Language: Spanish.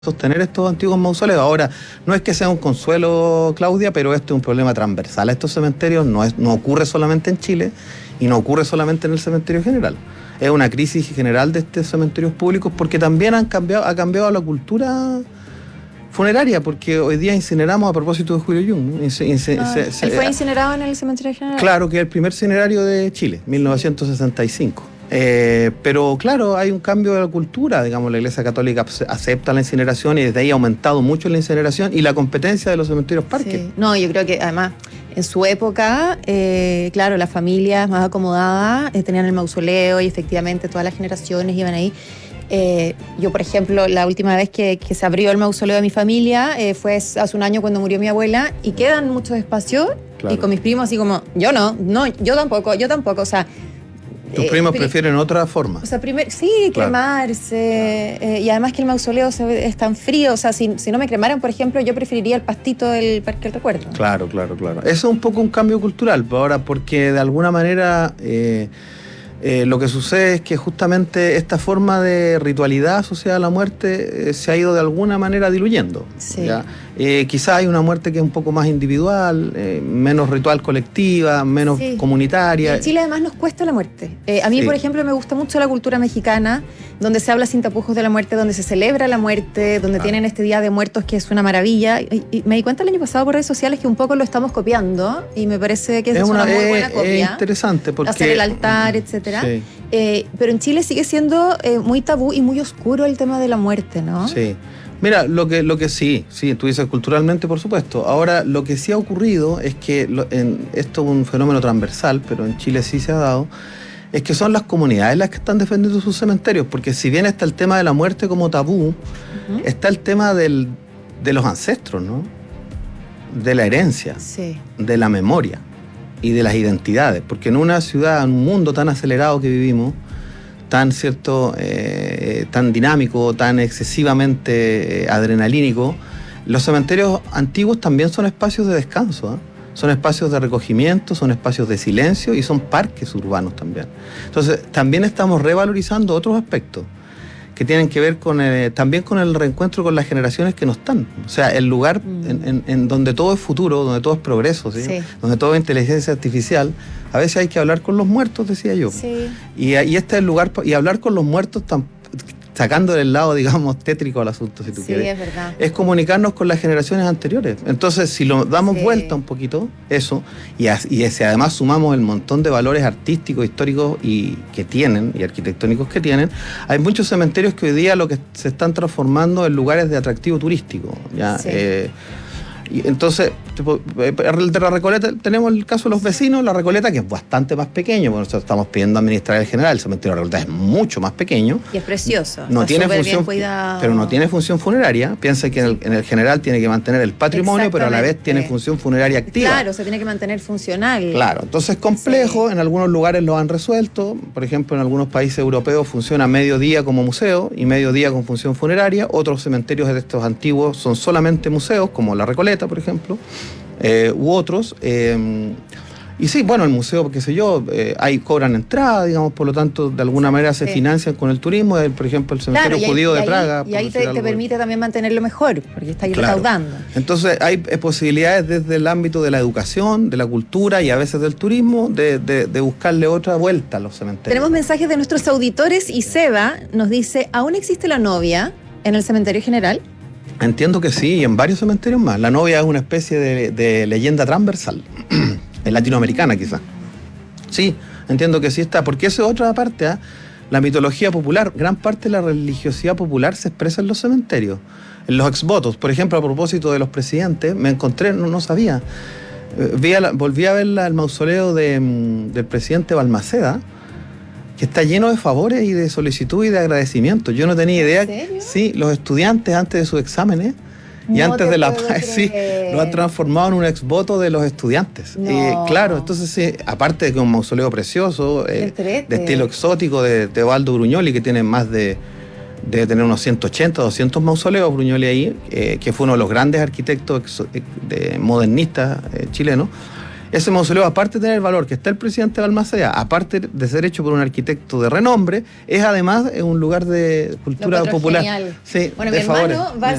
sostener estos antiguos mausoleos. Ahora, no es que sea un consuelo, Claudia, pero esto es un problema transversal a estos cementerios, no ocurre solamente en Chile y no ocurre solamente en el cementerio general. Es una crisis general de estos cementerios públicos porque también ha cambiado la cultura funeraria, porque hoy día incineramos a propósito de Julio Jung, ¿no? ¿Él fue incinerado en el cementerio general? Claro, que es el primer cinerario de Chile, 1965. Pero claro, hay un cambio de la cultura, digamos, la Iglesia Católica acepta la incineración y desde ahí ha aumentado mucho la incineración y la competencia de los cementerios parques. Sí. No, yo creo que además en su época, claro, las familias más acomodadas tenían el mausoleo y efectivamente todas las generaciones iban ahí. Yo, por ejemplo, la última vez que se abrió el mausoleo de mi familia fue hace un año cuando murió mi abuela y quedan muchos espacios. Claro. Y con mis primos así como, yo tampoco, o sea... ¿Tus primos prefieren otra forma? O sea, sí, claro. Cremarse. Y además que el mausoleo es tan frío. O sea, si no me cremaran, por ejemplo, yo preferiría el pastito del Parque del Recuerdo. Claro. Eso es un poco un cambio cultural, ahora, porque de alguna manera lo que sucede es que justamente esta forma de ritualidad asociada a la muerte se ha ido de alguna manera diluyendo. Sí. Quizás hay una muerte que es un poco más individual, menos ritual colectiva, menos comunitaria. Y en Chile además nos cuesta la muerte. A mí, por ejemplo, me gusta mucho la cultura mexicana, donde se habla sin tapujos de la muerte, donde se celebra la muerte, donde tienen este Día de Muertos que es una maravilla. Y me di cuenta el año pasado por redes sociales que un poco lo estamos copiando y me parece que es una muy buena copia. Es interesante porque... Hacer el altar, etcétera. Sí. Pero en Chile sigue siendo muy tabú y muy oscuro el tema de la muerte, ¿no? Sí. Mira, lo que sí, tú dices culturalmente, por supuesto. Ahora, lo que sí ha ocurrido es que, esto es un fenómeno transversal, pero en Chile sí se ha dado, es que son las comunidades las que están defendiendo sus cementerios, porque si bien está el tema de la muerte como tabú, está el tema de los ancestros, ¿no? De la herencia, de la memoria y de las identidades, porque en una ciudad, en un mundo tan acelerado que vivimos, tan dinámico, tan excesivamente adrenalínico, los cementerios antiguos también son espacios de descanso, son espacios de recogimiento, son espacios de silencio y son parques urbanos también. Entonces, también estamos revalorizando otros aspectos que tienen que ver también con el reencuentro con las generaciones que no están. O sea, el lugar en donde todo es futuro, donde todo es progreso, donde todo es inteligencia artificial. A veces hay que hablar con los muertos, decía yo. Sí. Y este es el lugar, y hablar con los muertos sacando del lado, digamos, tétrico al asunto, si tú quieres. Sí, es verdad. Es comunicarnos con las generaciones anteriores. Entonces, si lo damos vuelta un poquito, eso, y además sumamos el montón de valores artísticos, históricos que tienen, y arquitectónicos que tienen, hay muchos cementerios que hoy día lo que se están transformando en lugares de atractivo turístico, ¿ya? Sí. Y entonces, de la Recoleta tenemos el caso de los vecinos, la Recoleta, que es bastante más pequeño. Bueno, nosotros estamos pidiendo administrar el general, el cementerio de la Recoleta es mucho más pequeño. Y es precioso. No tiene función, pero no tiene función funeraria. Piensa que en el general tiene que mantener el patrimonio, pero a la vez tiene función funeraria activa. Claro, se tiene que mantener funcional. Claro, entonces es complejo, en algunos lugares lo han resuelto. Por ejemplo, en algunos países europeos funciona mediodía como museo y mediodía con función funeraria. Otros cementerios de estos antiguos son solamente museos, como la Recoleta, por ejemplo, u otros. Y sí, bueno, el museo, qué sé yo, ahí cobran entrada, digamos, por lo tanto, de alguna manera se financian con el turismo. Por ejemplo, el cementerio judío de Praga. Y ahí te permite también mantenerlo mejor, porque está ahí recaudando. Entonces, hay posibilidades desde el ámbito de la educación, de la cultura y a veces del turismo, de buscarle otra vuelta a los cementerios. Tenemos mensajes de nuestros auditores y Seba nos dice, ¿aún existe la novia en el cementerio general? Entiendo que sí, y en varios cementerios más. La novia es una especie de leyenda transversal, en latinoamericana quizás. Sí, entiendo que sí está, porque eso es otra parte, la mitología popular. Gran parte de la religiosidad popular se expresa en los cementerios, en los exvotos. Por ejemplo, a propósito de los presidentes, me encontré, no sabía, volví a ver el mausoleo del presidente Balmaceda, que está lleno de favores y de solicitud y de agradecimiento. Yo no tenía idea. ¿En serio? Sí, los estudiantes antes de sus exámenes y antes de la paz, lo han transformado en un exvoto de los estudiantes. Claro, entonces aparte de que es un mausoleo precioso, de estilo exótico, de Teobaldo Bruñoli, que tiene más debe tener unos 180, 200 mausoleos, Bruñoli ahí, que fue uno de los grandes arquitectos modernistas chilenos. Ese mausoleo, aparte de tener el valor que está el presidente de Balmaceda, aparte de ser hecho por un arquitecto de renombre, es además un lugar de cultura popular. Genial. Sí, bueno, de mi hermano favores. va